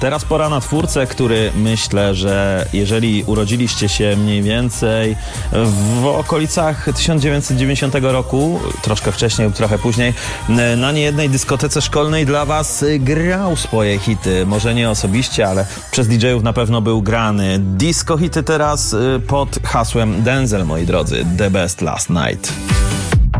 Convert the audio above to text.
Teraz pora na twórcę, który myślę, że jeżeli urodziliście się mniej więcej w okolicach 1990 roku, troszkę wcześniej lub trochę później, na niejednej dyskotece szkolnej dla was grał swoje hity. Może nie osobiście, ale przez DJ-ów na pewno był grany. Disco hity teraz pod hasłem Denzel, moi drodzy. The Best Last Night.